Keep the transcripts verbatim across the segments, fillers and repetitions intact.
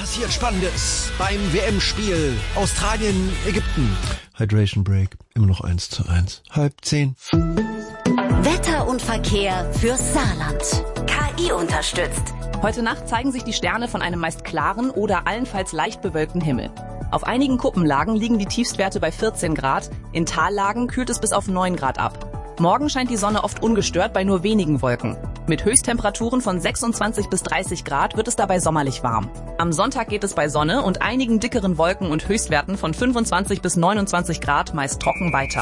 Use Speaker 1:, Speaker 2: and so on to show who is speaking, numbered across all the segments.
Speaker 1: passiert Spannendes beim W M-Spiel Australien, Ägypten.
Speaker 2: Hydration Break, immer noch eins zu eins. Halb zehn.
Speaker 3: Wetter und Verkehr fürs Saarland. K I unterstützt.
Speaker 4: Heute Nacht zeigen sich die Sterne von einem meist klaren oder allenfalls leicht bewölkten Himmel. Auf einigen Kuppenlagen liegen die Tiefstwerte bei vierzehn Grad, in Tallagen kühlt es bis auf neun Grad ab. Morgen scheint die Sonne oft ungestört bei nur wenigen Wolken. Mit Höchsttemperaturen von sechsundzwanzig bis dreißig Grad wird es dabei sommerlich warm. Am Sonntag geht es bei Sonne und einigen dickeren Wolken und Höchstwerten von fünfundzwanzig bis neunundzwanzig Grad meist trocken weiter.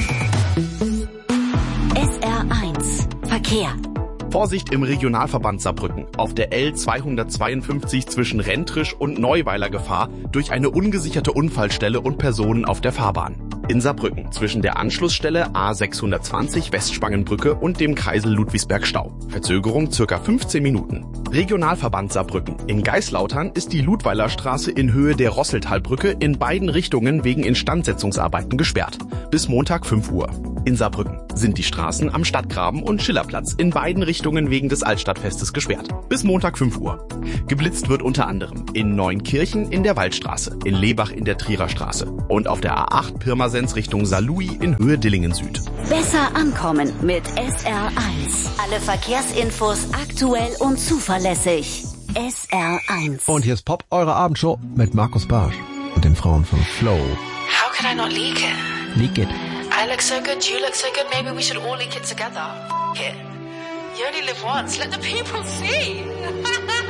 Speaker 3: S R eins Verkehr.
Speaker 5: Vorsicht im Regionalverband Saarbrücken. Auf der L zweihundertzweiundfünfzig zwischen Rentrisch und Neuweiler Gefahr durch eine ungesicherte Unfallstelle und Personen auf der Fahrbahn. In Saarbrücken zwischen der Anschlussstelle A sechshundertzwanzig Westspangenbrücke und dem Kreisel Ludwigsberg Stau. Verzögerung circa fünfzehn Minuten. Regionalverband Saarbrücken. In Geislautern ist die Ludweiler Straße in Höhe der Rosseltalbrücke in beiden Richtungen wegen Instandsetzungsarbeiten gesperrt. Bis Montag fünf Uhr. In Saarbrücken sind die Straßen am Stadtgraben und Schillerplatz in beiden Richtungen wegen des Altstadtfestes gesperrt. Bis Montag fünf Uhr. Geblitzt wird unter anderem in Neunkirchen in der Waldstraße, in Lebach in der Trierer Straße und auf der A acht Pirmasens Richtung Saarlouis in Höhe Dillingen Süd.
Speaker 3: Besser ankommen mit S R eins. Alle Verkehrsinfos aktuell und zuverlässig. S R eins.
Speaker 2: Und hier ist Pop, eure Abendshow mit Markus Barsch und den Frauen von Flow.
Speaker 6: How can I not leak it?
Speaker 2: Leak it.
Speaker 6: I look so good, you look so good, maybe we should all leak it together. F*** it. You only live once, let the people see.